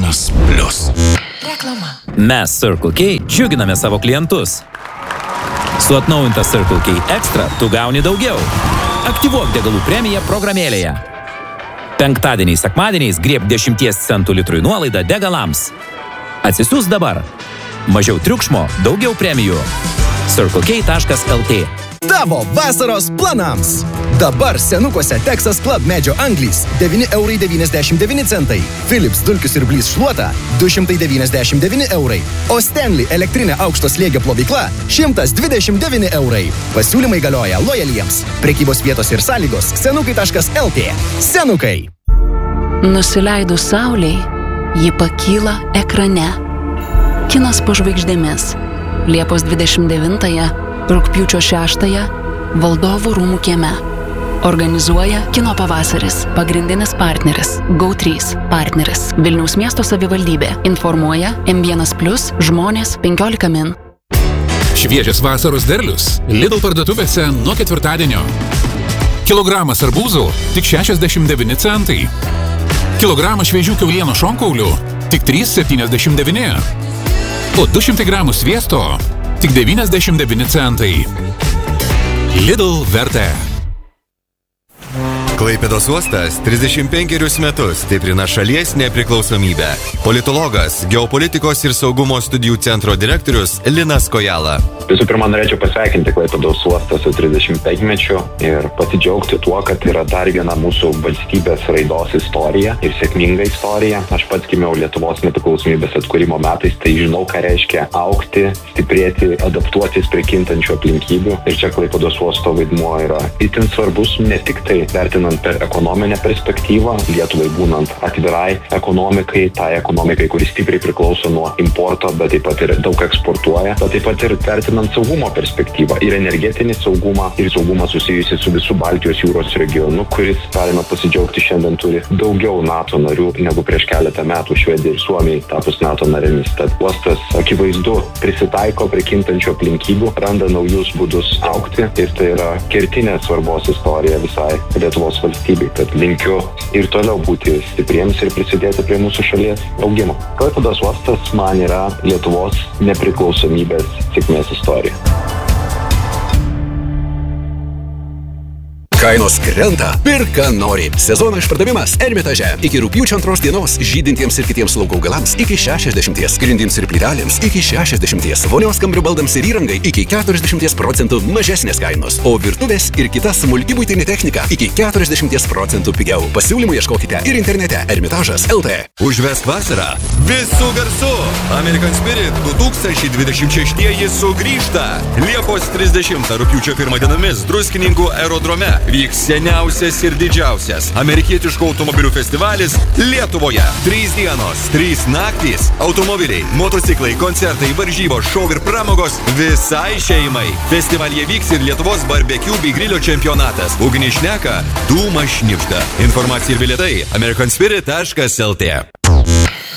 1+. Reklama. Mes Circle K džiuginame savo klientus. Su atnaujinta Circle K Extra tu gauni daugiau. Aktyvuok degalų premiją programėlėje. Penktadieniais, sekmadieniais grieb 10 centų litrui nuolaidą degalams. Atsisiųs dabar. Mažiau triukšmo, daugiau premijų. CircleK.lt. Tavo vasaros planams. Dabar senukuose Texas Club medžio anglys 9,99 €. Philips dulkių siurblys šluota 299 €. O Stanley elektrinė aukšto slėgio plovykla 129 €. Pasiūlymai galioja lojaliems. Prekybos vietos ir sąlygos senukai.lt. Senukai. Nusileidus saulei, ji pakyla ekrane. Kinas po žvaigždėmis. Liepos 29-ąją, rugpjūčio 6-ąją, Valdovų rūmų kieme. Organizuoja Kino pavasaris. Pagrindinis partneris GO3 partneris. Vilniaus miesto savivaldybė. Informuoja M1+, žmonės 15 min. Šviežias vasaros derlius Lidl parduotuvėse nuo ketvirtadienio. Kilogramas arbūzų tik 69 centai. Kilogramas šviežių kiaulieno šonkaulių tik 3,79. O 200 gramų sviesto tik 99 centai. Lidl vertė. Klaipėdos uostas 35 metus stiprina šalies nepriklausomybę. Politologas, geopolitikos ir saugumo studijų centro direktorius Linas Kojala. Visų pirma, norėčiau pasveikinti Klaipėdos uostą su 35-mečiu ir pasidžiaugti tuo, kad yra dar viena mūsų valstybės raidos istorija ir sėkminga istorija. Aš pats gimiau Lietuvos nepriklausomybės atkūrimo metais, tai žinau, ką reiškia augti, stiprėti, adaptuotis prie kintančių aplinkybių. Ir čia Klaipėdos uosto vaidmuo yra itin svarbus, ne tik tai vertinant per ekonominę perspektyvą, Lietuvai būnant atvirai ekonomikai, tai ekonomikai, kuris stipriai priklauso nuo importo, bet taip pat ir daug eksportuoja, bet taip pat ir vertinant saugumo perspektyvą ir energetinį saugumą ir saugumą susijusi su visų Baltijos jūros regionu, kuris, galime pasidžiaugti, šiandien turi daugiau NATO narių negu prieš keletą metų Švedija ir Suomijai tapus NATO narėmis. Tad uostas akivaizdu prisitaiko prie kintančių aplinkybių, randa naujus būdus augti ir tai yra kertinės svarbos istorija visai Lietuvos valstybei. Tad linkiu ir toliau būti stipriems ir prisidėti prie mūsų šalies augimo. Klaipėdos uostas man yra Lietuvos nepriklausomybės sėkmės istorija. Kainos krenta, pirk ką nori. Sezono išpardavimas Ermitaže. Iki rugpjūčio 2 dienos žydintiems ir kitiems lauko augalams iki 60, grindims ir plytelėms iki 60, vonios kambarių baldams ir įrangai iki 40% mažesnės kainos, o virtuvės ir kita smulki buitinė technika iki 40% pigiau. Pasiūlymų ieškokite ir internete Ermitažas.lt. Užvesk vasarą visų garsų. American Spirit 2026 sugrįžta. Liepos 30 rugpjūčio 1 dienomis Druskininkų aerodrome vyks seniausias ir didžiausias amerikietiškų automobilių festivalis Lietuvoje. 3 dienos, 3 naktys, automobiliai, motociklai, koncertai, varžybos, šou ir pramogos visai šeimai. Festivalyje vyks ir Lietuvos barbecue bei grilio čempionatas. Ugnis šneka, dūmas šnipšta. Informacija ir bilietai americanspirit.lt.